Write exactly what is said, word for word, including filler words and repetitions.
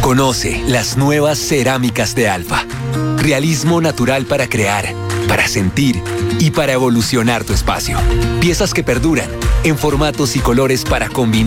Conoce las nuevas cerámicas de Alfa. Realismo natural para crear, para sentir y para evolucionar tu espacio. Piezas que perduran en formatos y colores para combinar